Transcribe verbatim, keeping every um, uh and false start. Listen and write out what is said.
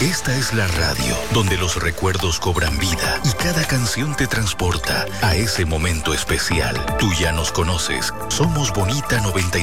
Esta es la radio donde los recuerdos cobran vida y cada canción te transporta a ese momento especial. Tú ya nos conoces. Somos Bonita noventa y